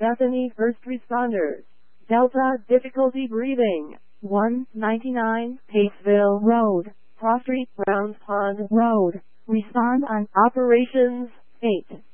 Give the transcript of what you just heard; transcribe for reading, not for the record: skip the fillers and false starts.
Bethany First Responders. Delta difficulty breathing. 199 Patesville Road, Cross Street, Browns Pond Road. Respond on Operations 8.